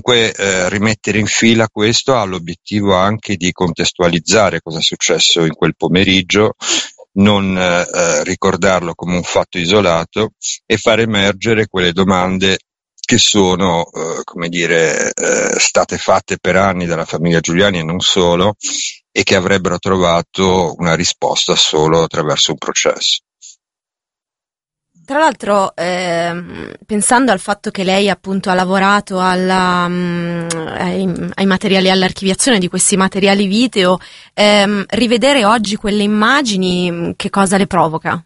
Dunque rimettere in fila questo ha l'obiettivo anche di contestualizzare cosa è successo in quel pomeriggio, non ricordarlo come un fatto isolato e far emergere quelle domande che sono state fatte per anni dalla famiglia Giuliani e non solo, e che avrebbero trovato una risposta solo attraverso un processo. Tra l'altro, pensando al fatto che lei appunto ha lavorato ai materiali, all'archiviazione di questi materiali video, rivedere oggi quelle immagini, che cosa le provoca?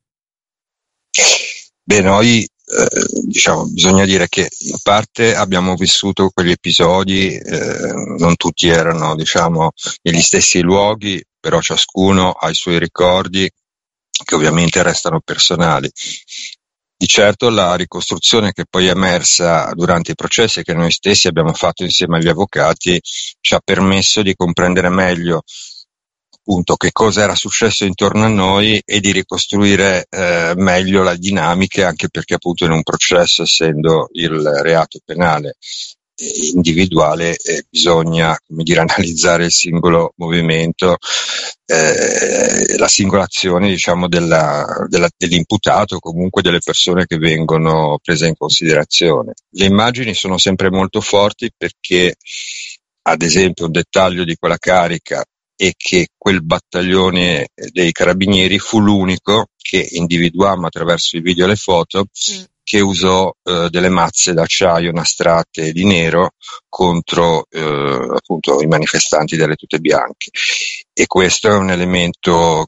Beh, noi bisogna dire che in parte abbiamo vissuto quegli episodi, non tutti erano negli stessi luoghi, però ciascuno ha i suoi ricordi che ovviamente restano personali. Di certo la ricostruzione che poi è emersa durante i processi e che noi stessi abbiamo fatto insieme agli avvocati ci ha permesso di comprendere meglio appunto che cosa era successo intorno a noi e di ricostruire meglio la dinamica, anche perché appunto in un processo, essendo il reato penale individuale, bisogna analizzare il singolo movimento, la singola azione dell'imputato o comunque delle persone che vengono prese in considerazione. Le immagini sono sempre molto forti perché, ad esempio, un dettaglio di quella carica è che quel battaglione dei carabinieri fu l'unico che individuammo attraverso i video e le foto che usò delle mazze d'acciaio nastrate di nero contro appunto i manifestanti delle tute bianche, e questo è un elemento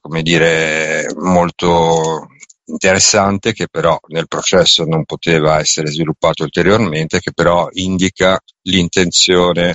molto interessante, che però nel processo non poteva essere sviluppato ulteriormente, che però indica l'intenzione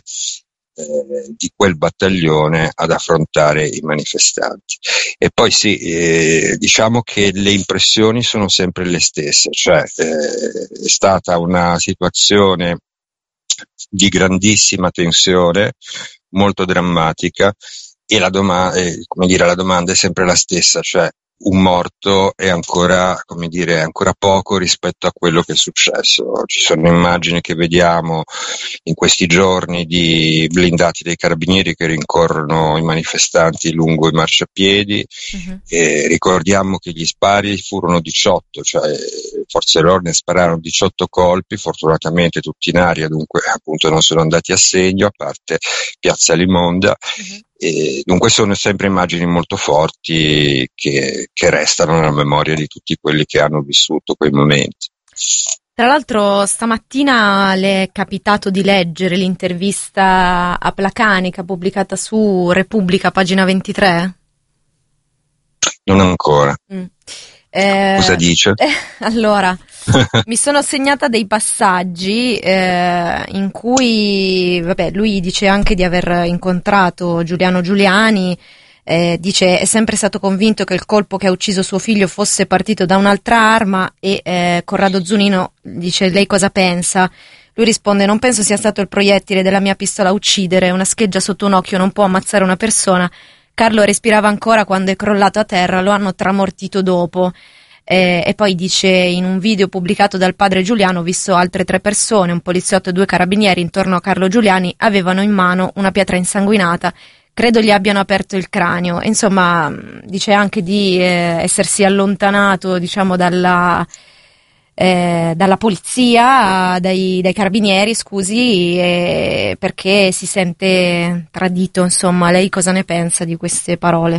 di quel battaglione ad affrontare i manifestanti. E poi diciamo che le impressioni sono sempre le stesse, cioè è stata una situazione di grandissima tensione, molto drammatica, e la domanda è sempre la stessa, cioè un morto è ancora poco rispetto a quello che è successo. Ci sono immagini che vediamo in questi giorni di blindati dei carabinieri che rincorrono i manifestanti lungo i marciapiedi, e ricordiamo che gli spari furono 18, cioè forze dell'ordine spararono 18 colpi, fortunatamente tutti in aria, dunque appunto non sono andati a segno, a parte Piazza Limonda. E dunque sono sempre immagini molto forti che restano nella memoria di tutti quelli che hanno vissuto quei momenti. Tra l'altro stamattina le è capitato di leggere l'intervista a Placanica pubblicata su Repubblica, pagina 23? Non ancora. Cosa dice? Allora, mi sono segnata dei passaggi in cui, lui dice anche di aver incontrato Giuliano Giuliani, dice è sempre stato convinto che il colpo che ha ucciso suo figlio fosse partito da un'altra arma, e Corrado Zunino dice: lei cosa pensa? Lui risponde: non penso sia stato il proiettile della mia pistola a uccidere, una scheggia sotto un occhio non può ammazzare una persona. Carlo respirava ancora quando è crollato a terra, lo hanno tramortito dopo. E poi dice: in un video pubblicato dal padre Giuliano ho visto altre 3 persone, un poliziotto e 2 carabinieri intorno a Carlo Giuliani, avevano in mano una pietra insanguinata, credo gli abbiano aperto il cranio. E insomma dice anche di essersi allontanato dalla polizia, dai carabinieri, perché si sente tradito. Insomma, lei cosa ne pensa di queste parole?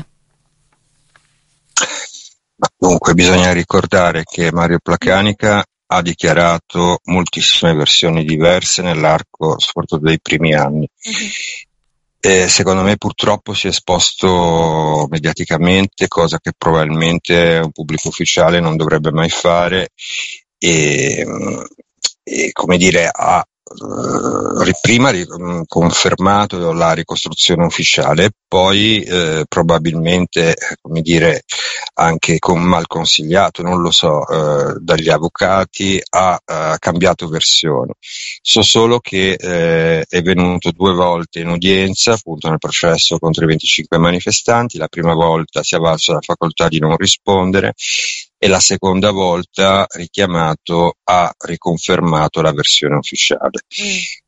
Dunque bisogna ricordare che Mario Placanica ha dichiarato moltissime versioni diverse nell'arco soprattutto dei primi anni. Secondo me purtroppo si è esposto mediaticamente, cosa che probabilmente un pubblico ufficiale non dovrebbe mai fare, e ha prima confermato la ricostruzione ufficiale, poi probabilmente anche mal consigliato, non lo so, dagli avvocati, ha cambiato versione. So solo che è venuto 2 volte in udienza appunto nel processo contro i 25 manifestanti. La prima volta si è avvalso la facoltà di non rispondere, e la seconda volta richiamato ha riconfermato la versione ufficiale.